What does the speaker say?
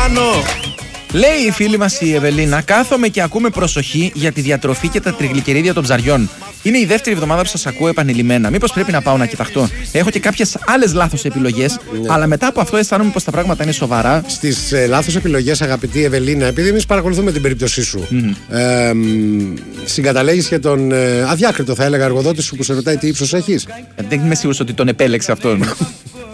κάνω. Λέει η φίλη μας η Ευελίνα, κάθομαι και ακούμε προσοχή για τη διατροφή και τα τριγλικερίδια των ψαριών. Είναι η δεύτερη εβδομάδα που σας ακούω επανειλημμένα. Μήπως πρέπει να πάω να κοιταχτώ? Έχω και κάποιες άλλες λάθος επιλογές, αλλά μετά από αυτό αισθάνομαι πως τα πράγματα είναι σοβαρά. Στις λάθος επιλογές, αγαπητή Ευελίνα, επειδή εμείς παρακολουθούμε την περίπτωσή σου, συγκαταλέγεις και τον αδιάκριτο, θα έλεγα, εργοδότη σου που σε ρωτάει τι ύψος έχεις. Δεν είμαι σίγουρος ότι τον επέλεξε αυτόν.